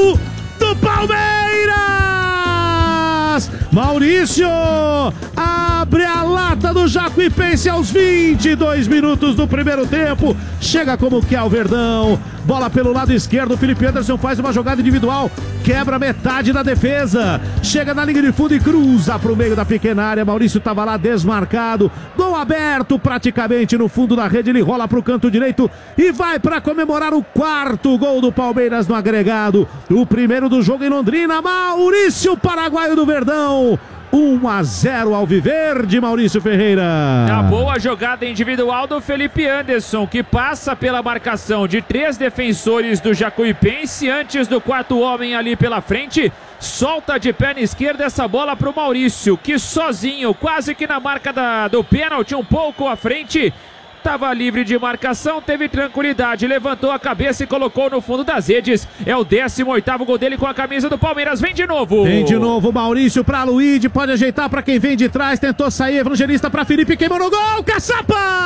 gol do Palmeiras! Maurício abre a lata do Jacuipense aos 22 minutos do primeiro tempo. Chega como quer o Verdão. Bola pelo lado esquerdo. O Felipe Anderson faz uma jogada individual. Quebra metade da defesa. Chega na linha de fundo e cruza para o meio da pequena área. Maurício estava lá desmarcado. Gol aberto praticamente no fundo da rede. Ele rola para o canto direito e vai para comemorar o quarto gol do Palmeiras no agregado. O primeiro do jogo em Londrina. Maurício, paraguaio do Verdão. 1-0 Alviverde, Maurício Ferreira. A boa jogada individual do Felipe Anderson, que passa pela marcação de 3 defensores do Jacuipense antes do quarto homem ali pela frente. Solta de perna esquerda essa bola para o Maurício, que sozinho, quase que na marca do pênalti, um pouco à frente. Estava livre de marcação, teve tranquilidade, levantou a cabeça e colocou no fundo das redes. É o 18º gol dele com a camisa do Palmeiras. Vem de novo. Vem de novo, Maurício para Luíde, pode ajeitar para quem vem de trás, tentou sair, Evangelista para Felipe, queimou no gol, Caçapa!